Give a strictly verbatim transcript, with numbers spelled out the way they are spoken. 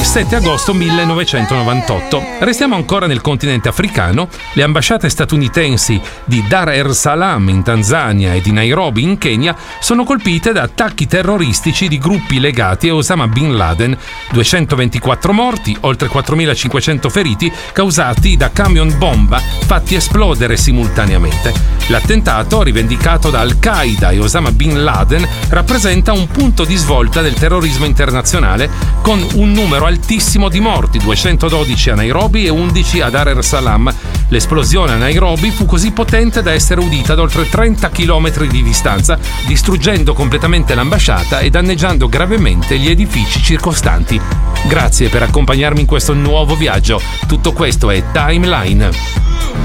sette agosto millenovecentonovantotto. Restiamo ancora nel continente africano. Le ambasciate statunitensi di Dar es Salaam in Tanzania e di Nairobi in Kenya sono colpite da attacchi terroristici di gruppi legati a Osama Bin Laden. duecentoventiquattro morti, oltre quattromilacinquecento feriti causati da camion bomba fatti esplodere simultaneamente. L'attentato, rivendicato da Al-Qaeda e Osama Bin Laden, rappresenta un punto di svolta del terrorismo internazionale, con un numero altissimo di morti, duecentododici a Nairobi e undici a Dar es Salaam. L'esplosione a Nairobi fu così potente da essere udita ad oltre trenta chilometri di distanza, distruggendo completamente l'ambasciata e danneggiando gravemente gli edifici circostanti. Grazie per accompagnarmi in questo nuovo viaggio. Tutto questo è Timeline.